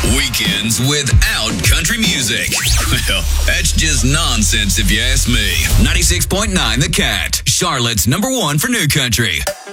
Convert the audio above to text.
Weekends without country music. Well, that's just nonsense if you ask me. 96.9 The Cat, Charlotte's #1 for new country.